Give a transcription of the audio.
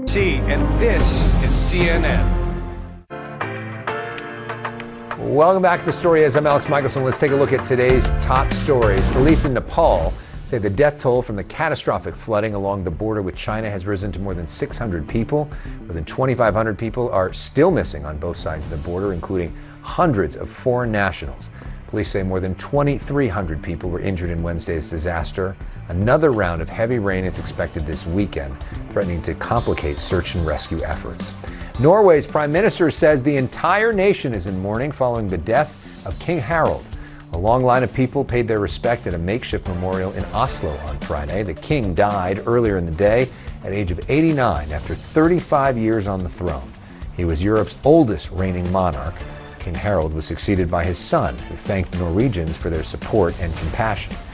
And this is CNN. Welcome back to The Story. I'm Alex Michelson. Let's take a look at today's top stories. Police in Nepal say the death toll from the catastrophic flooding along the border with China has risen to more than 600 people. More than 2,500 people are still missing on both sides of the border, including hundreds of foreign nationals. Police say more than 2,300 people were injured in Wednesday's disaster. Another round of heavy rain is expected this weekend, threatening to complicate search and rescue efforts. Norway's prime minister says the entire nation is in mourning following the death of King Harald. A long line of people paid their respect at a makeshift memorial in Oslo on Friday. The king died earlier in the day at the age of 89 after 35 years on the throne. He was Europe's oldest reigning monarch. King Harald was succeeded by his son, who thanked Norwegians for their support and compassion.